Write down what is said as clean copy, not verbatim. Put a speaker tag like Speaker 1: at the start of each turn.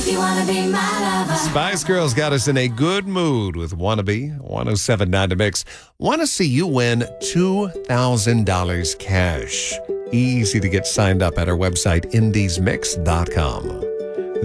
Speaker 1: if you wanna be my lover.
Speaker 2: Spice Girls got us in a good mood with Wannabe, 107.9 to Mix. Want to see you win $2,000 cash. Easy to get signed up at our website, indiesmix.com.